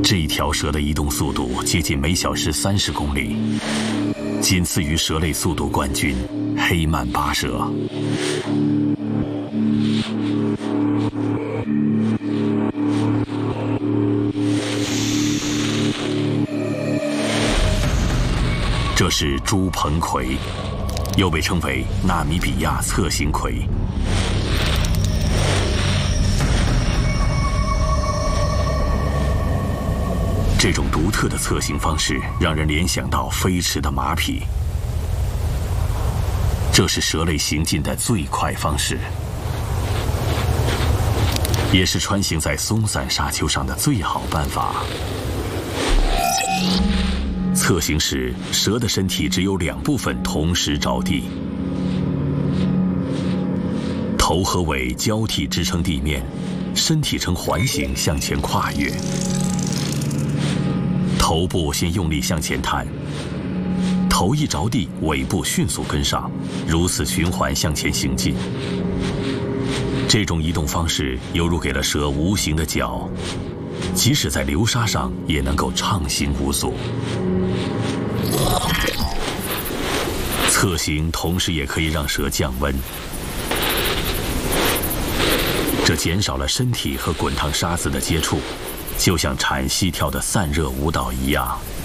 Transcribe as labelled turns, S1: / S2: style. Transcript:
S1: 这一条蛇的移动速度接近每小时30公里，仅次于蛇类速度冠军黑曼巴蛇。这是猪棚葵，又被称为纳米比亚侧形葵。这种独特的侧形方式让人联想到飞驰的马匹。这是蛇类行进的最快方式，也是穿行在松散沙丘上的最好办法。侧行时，蛇的身体只有2部分同时着地，头和尾交替支撑地面，身体呈环形向前跨越。头部先用力向前探，头一着地，尾部迅速跟上，如此循环向前行进。这种移动方式犹如给了蛇无形的脚，即使在流沙上也能够畅行无阻。侧行同时也可以让蛇降温，这减少了身体和滚烫沙子的接触，就像铲溪跳的散热舞蹈一样。